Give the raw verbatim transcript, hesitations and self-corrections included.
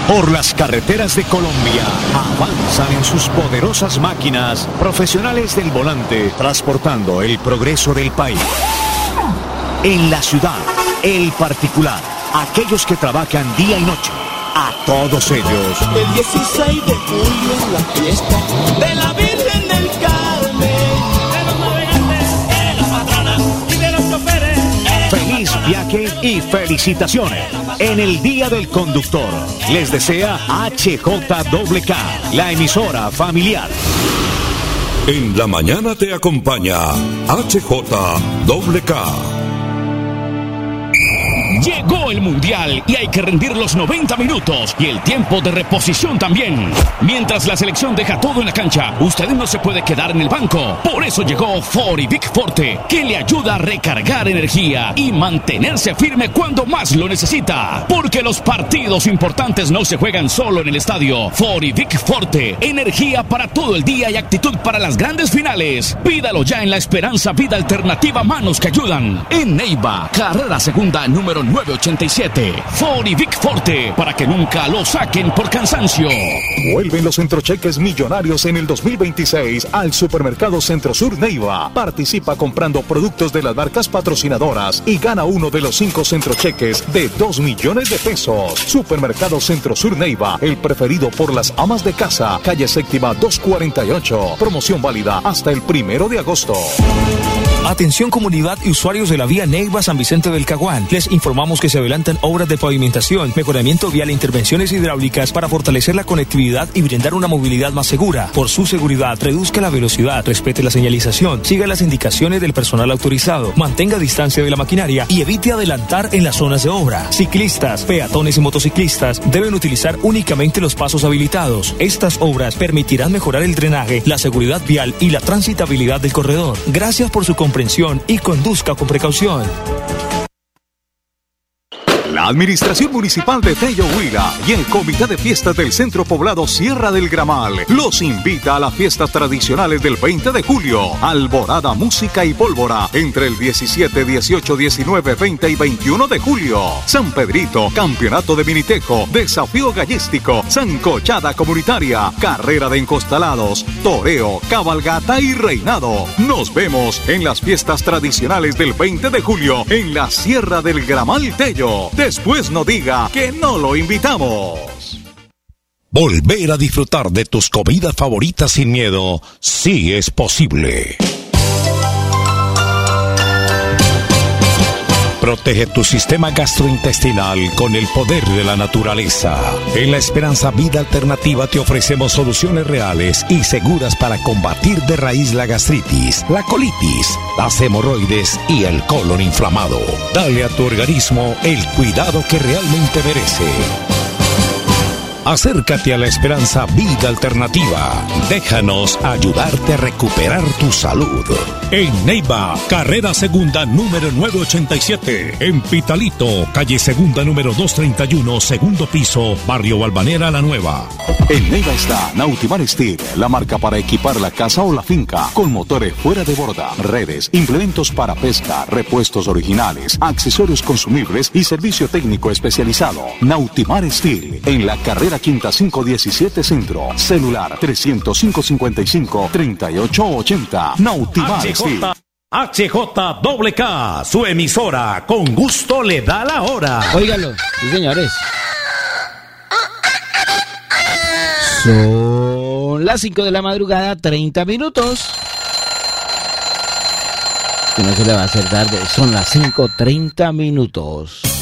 Por las carreteras de Colombia avanzan en sus poderosas máquinas profesionales del volante, transportando el progreso del país. En la ciudad, el particular, aquellos que trabajan día y noche, a todos ellos. El dieciséis de julio en la fiesta de la Virgen del Carmen. De los navegantes, de las patronas y de los choferes. Feliz viaje y felicitaciones. En el Día del Conductor, les desea H J K K, la emisora familiar. En la mañana te acompaña H J K K. Llegó el Mundial y hay que rendir los noventa minutos y el tiempo de reposición también. Mientras la selección deja todo en la cancha, usted no se puede quedar en el banco. Por eso llegó Forivic Forte, que le ayuda a recargar energía y mantenerse firme cuando más lo necesita. Porque los partidos importantes no se juegan solo en el estadio. Forivic Forte, energía para todo el día y actitud para las grandes finales. Pídalo ya en la Esperanza Vida Alternativa Manos que Ayudan. En Neiva, carrera segunda número nueve ochenta y siete. Forivic Forte, para que nunca lo saquen por cansancio. Vuelven los centrocheques millonarios en el dos mil veintiséis al Supermercado Centro Sur Neiva. Participa comprando productos de las marcas patrocinadoras y gana uno de los cinco centrocheques de dos millones de pesos. Supermercado Centro Sur Neiva, el preferido por las amas de casa. Calle Séptima doscientos cuarenta y ocho. Promoción válida hasta el primero de agosto. Atención comunidad y usuarios de la vía Neiva San Vicente del Caguán. Les informamos que se adelantan obras de pavimentación, mejoramiento vial e intervenciones hidráulicas para fortalecer la conectividad y brindar una movilidad más segura. Por su seguridad, reduzca la velocidad, respete la señalización, siga las indicaciones del personal autorizado, mantenga distancia de la maquinaria y evite adelantar en las zonas de obra. Ciclistas, peatones y motociclistas deben utilizar únicamente los pasos habilitados. Estas obras permitirán mejorar el drenaje, la seguridad vial y la transitabilidad del corredor. Gracias por su comprensión y conduzca con precaución. La Administración Municipal de Tello Huila y el Comité de Fiestas del Centro Poblado Sierra del Gramal los invita a las fiestas tradicionales del veinte de julio. Alborada, música y pólvora entre el diecisiete, dieciocho, diecinueve, veinte y veintiuno de julio. San Pedrito, Campeonato de Minitejo, Desafío Gallístico, Sancochada Comunitaria, Carrera de Encostalados, Toreo, Cabalgata y Reinado. Nos vemos en las fiestas tradicionales del veinte de julio en la Sierra del Gramal Tello. Después no diga que no lo invitamos. Volver a disfrutar de tus comidas favoritas sin miedo, sí es posible. Protege tu sistema gastrointestinal con el poder de la naturaleza. En la Esperanza Vida Alternativa te ofrecemos soluciones reales y seguras para combatir de raíz la gastritis, la colitis, las hemorroides y el colon inflamado. Dale a tu organismo el cuidado que realmente merece. Acércate a la Esperanza Vida Alternativa. Déjanos ayudarte a recuperar tu salud. En Neiva, carrera segunda número nueve ochenta y siete. En Pitalito, calle segunda número doscientos treinta y uno, segundo piso, barrio Balvanera La Nueva. En Neiva está Nautimar Steel, la marca para equipar la casa o la finca, con motores fuera de borda, redes, implementos para pesca, repuestos originales, accesorios consumibles y servicio técnico especializado. Nautimar Steel, en la carrera quinta cinco diecisiete Centro. Celular trescientos cinco cincuenta y cinco, treinta y ocho ochenta. Nautimar Steel. H J K K, su emisora, con gusto le da la hora. Óigalo, sí señores. Son las cinco de la madrugada, treinta minutos. Que no se le va a hacer tarde, son las cinco treinta minutos.